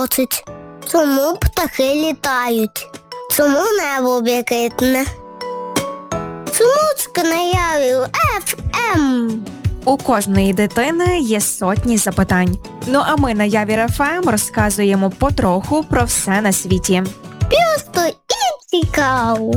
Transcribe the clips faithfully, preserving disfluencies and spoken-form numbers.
носить? Чому птахи літають? Чому небо блакитне? Чому на яві еф ем? У кожної дитини є сотні запитань. Ну а ми на Явір еф ем розказуємо потроху про все на світі. Просто і цікаво.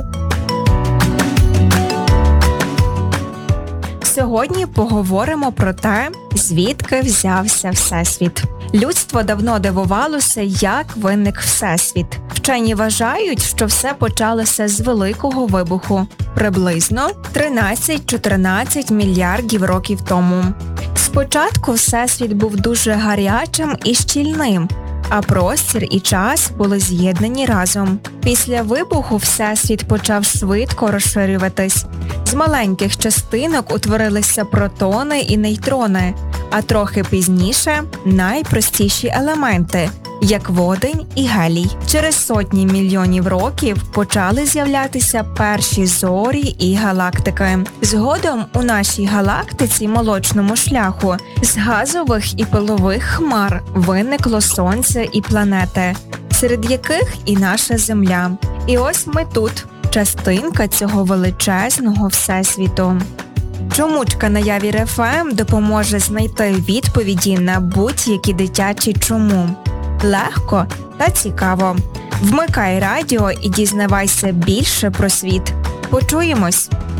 Сьогодні поговоримо про те, звідки взявся Всесвіт. Людство давно дивувалося, як виник Всесвіт. Вчені вважають, що все почалося з Великого вибуху, приблизно тринадцять-чотирнадцять мільярдів років тому. Спочатку Всесвіт був дуже гарячим і щільним, а простір і час були з'єднані разом. Після вибуху Всесвіт почав швидко розширюватись. З маленьких частинок утворилися протони і нейтрони, а трохи пізніше – найпростіші елементи, як водень і гелій. Через сотні мільйонів років почали з'являтися перші зорі і галактики. Згодом у нашій галактиці Молочному шляху з газових і пилових хмар виникло Сонце і планети, серед яких і наша Земля. І ось ми тут, частинка цього величезного Всесвіту. Чомучка на Явір еф ем допоможе знайти відповіді на будь-які дитячі чому. Легко та цікаво. Вмикай радіо і дізнавайся більше про світ. Почуємось!